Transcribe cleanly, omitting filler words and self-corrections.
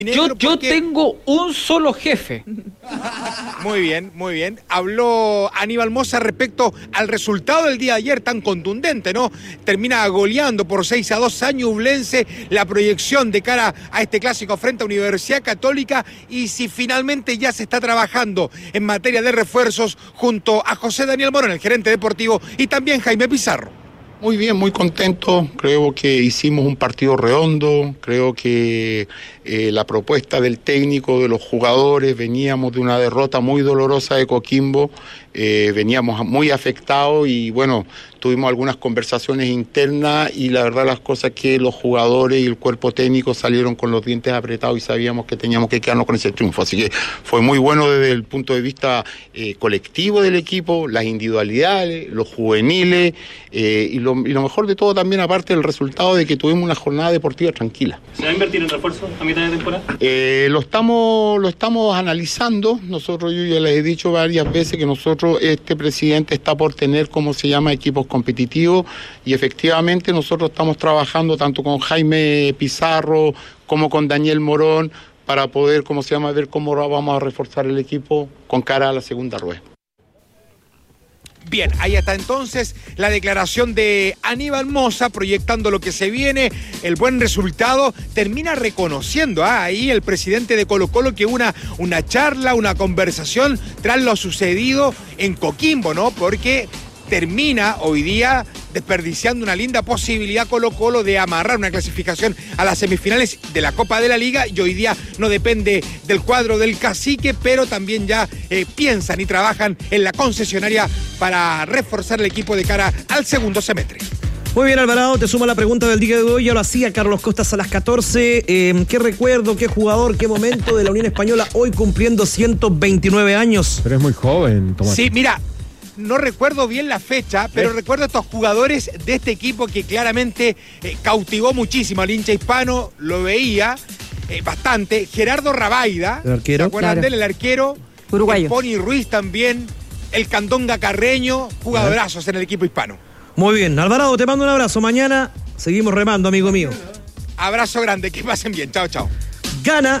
Yo tengo un solo jefe. Muy bien, muy bien. Habló Aníbal Mosa respecto al resultado del día de ayer tan contundente, ¿no? Termina goleando por 6-2 a Ñublense, la proyección de cara a este clásico frente a Universidad Católica y si finalmente ya se está trabajando en materia de refuerzos junto a José Daniel Morón, el gerente deportivo, y también Jaime Pizarro. Muy bien, muy contento. Creo que hicimos un partido redondo. Creo que la propuesta del técnico, de los jugadores, veníamos de una derrota muy dolorosa de Coquimbo. Veníamos muy afectados y bueno, tuvimos algunas conversaciones internas y la verdad las cosas que los jugadores y el cuerpo técnico salieron con los dientes apretados y sabíamos que teníamos que quedarnos con ese triunfo. Así que fue muy bueno desde el punto de vista colectivo del equipo, las individualidades, los juveniles y lo mejor de todo también, aparte del resultado de que tuvimos una jornada deportiva tranquila. ¿Se va a invertir en refuerzos a mitad de temporada? Lo estamos analizando. Nosotros, yo ya les he dicho varias veces que este presidente está por tener, como se llama, equipos competitivos y efectivamente nosotros estamos trabajando tanto con Jaime Pizarro como con Daniel Morón para poder, ver cómo vamos a reforzar el equipo con cara a la segunda rueda. Bien, ahí está entonces la declaración de Aníbal Mosa proyectando lo que se viene, el buen resultado. Termina reconociendo ahí el presidente de Colo-Colo que una charla, una conversación tras lo sucedido en Coquimbo, ¿no? Porque termina hoy día desperdiciando una linda posibilidad Colo-Colo de amarrar una clasificación a las semifinales de la Copa de la Liga y hoy día no depende del cuadro del cacique, pero también ya piensan y trabajan en la concesionaria para reforzar el equipo de cara al segundo semestre. Muy bien, Alvarado, te sumo la pregunta del día de hoy. Ya lo hacía Carlos Costas a las 14. ¿Qué recuerdo, qué jugador, qué momento de la Unión Española hoy cumpliendo 129 años? Pero es muy joven, Tomás. Sí, mira, no recuerdo bien la fecha, pero recuerdo a estos jugadores de este equipo que claramente cautivó muchísimo al hincha hispano, lo veía bastante. Gerardo Rabaida, el arquero, ¿se acuerdan de él? El arquero. Uruguayo. El Pony Ruiz también, el Candonga Carreño, jugadorazos en el equipo hispano. Muy bien, Alvarado, te mando un abrazo. Mañana seguimos remando, amigo mío. Abrazo grande, que pasen bien. Chao, chao. Gana